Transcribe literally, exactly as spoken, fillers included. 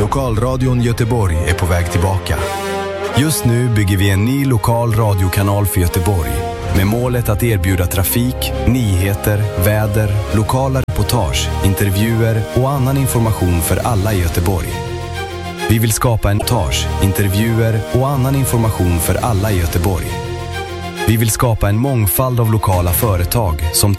Lokalradion Göteborg är på väg tillbaka. Just nu bygger vi en ny lokal radiokanal för Göteborg med målet att erbjuda trafik, nyheter, väder, lokala reportage, intervjuer och annan information för alla i Göteborg. Vi vill skapa en reportage, intervjuer och annan information för alla i Göteborg. Vi vill skapa en mångfald av lokala företag som